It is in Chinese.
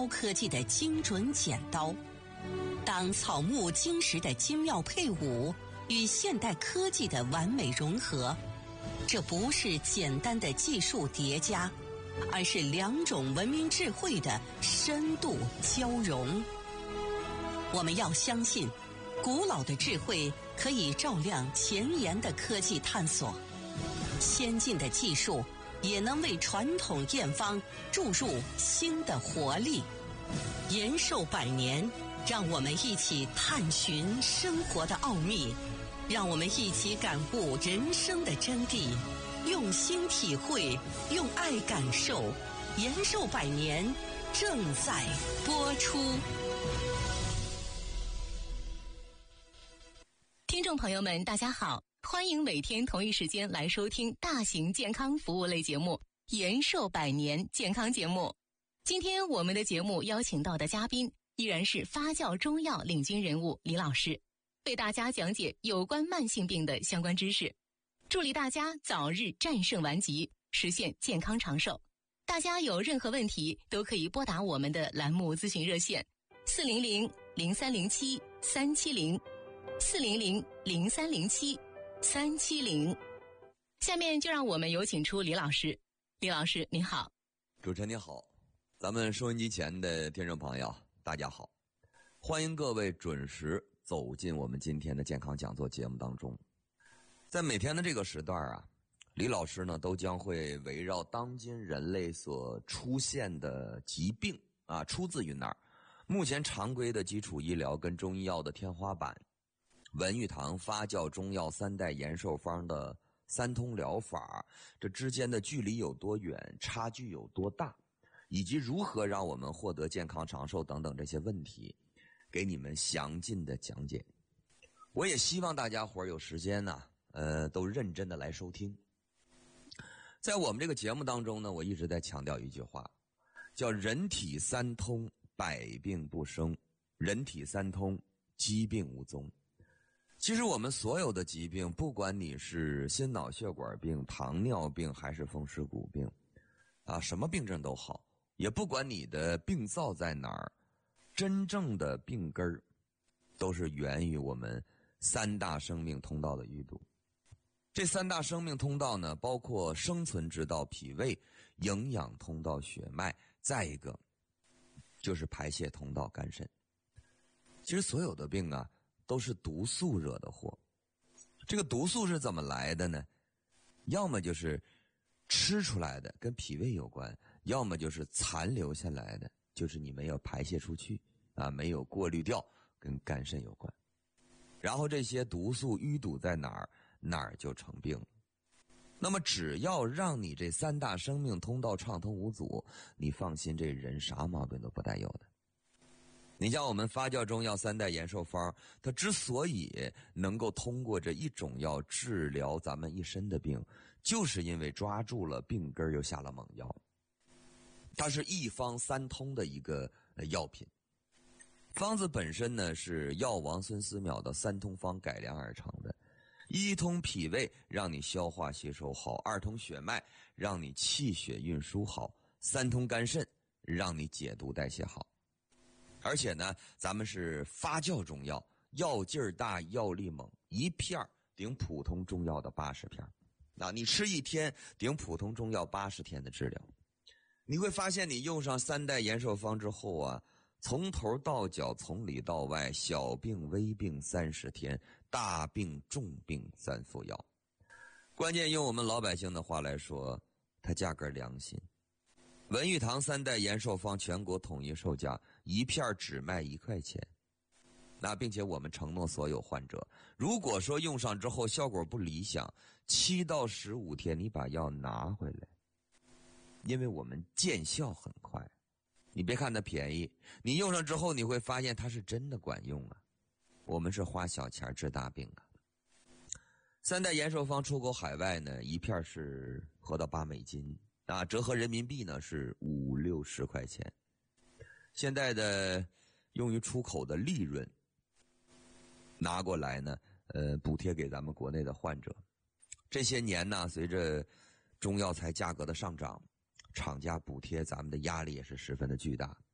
高科技的精准剪刀。当草木金石的精妙配伍与现代科技的完美融合，这不是简单的技术叠加，而是两种文明智慧的深度交融。我们要相信，古老的智慧可以照亮前沿的科技探索，先进的技术也能为传统验方注入新的活力。延寿百年，让我们一起探寻生活的奥秘，让我们一起感悟人生的真谛，用心体会，用爱感受。延寿百年正在播出。 听众朋友们，大家好，欢迎每天同一时间来收听大型健康服务类节目《延寿百年健康节目》。今天我们的节目邀请到的嘉宾依然是发酵中药领军人物李老师，为大家讲解有关慢性病的相关知识，助力大家早日战胜顽疾，实现健康长寿。大家有任何问题都可以拨打我们的栏目咨询热线400-0307-370，400-0307-370。下面就让我们有请出李老师。李老师您好。 主持人您好，咱们收音机前的听众朋友大家好，欢迎各位准时走进我们今天的健康讲座节目当中。在每天的这个时段啊，李老师呢都将会围绕当今人类所出现的疾病啊，出自于哪儿，目前常规的基础医疗跟中医药的天花板，文玉堂发酵中药三代延寿方的三通疗法，这之间的距离有多远，差距有多大，以及如何让我们获得健康长寿等等这些问题，给你们详尽的讲解。我也希望大家伙儿有时间呢，都认真的来收听。在我们这个节目当中呢，我一直在强调一句话，叫人体三通，百病不生；人体三通，疾病无踪。其实我们所有的疾病，不管你是心脑血管病、糖尿病还是风湿骨病啊，什么病症都好，也不管你的病灶在哪儿，真正的病根儿都是源于我们三大生命通道的淤堵。这三大生命通道呢，包括生存之道脾胃、营养通道血脉，再一个就是排泄通道肝肾。其实所有的病啊，都是毒素惹的祸。这个毒素是怎么来的呢？要么就是吃出来的，跟脾胃有关；要么就是残留下来的，就是你没有排泄出去啊，没有过滤掉，跟肝肾有关。然后这些毒素淤堵在哪儿，哪儿就成病了。那么只要让你这三大生命通道畅通无阻，你放心，这人啥毛病都不带有的。你像我们发酵中药三代延寿方，它之所以能够通过这一种药治疗咱们一身的病，就是因为抓住了病根又下了猛药。它是一方三通的一个药品。方子本身呢是药王孙思邈的三通方改良而成的。一通脾胃，让你消化吸收好；二通血脉，让你气血运输好；三通肝肾，让你解毒代谢好。而且呢，咱们是发酵中药，药劲儿大，药力猛，一片顶普通中药的80片。那你吃一天顶普通中药80天的治疗。你会发现你用上三代延寿方之后啊，从头到脚，从里到外，小病微病30天，大病重病3副药。关键用我们老百姓的话来说，它价格良心。文玉堂三代延寿方全国统一售价，一片只卖1块钱。那并且我们承诺所有患者，如果说用上之后效果不理想，7到15天你把药拿回来，因为我们见效很快。你别看它便宜，你用上之后你会发现它是真的管用啊。我们是花小钱治大病啊。三代延寿方出口海外呢，一片是合到8美金啊，折合人民币呢是5、60块钱。现在的用于出口的利润拿过来呢，补贴给咱们国内的患者。这些年呢，随着中药材价格的上涨，厂家补贴咱们的压力也是十分的巨大。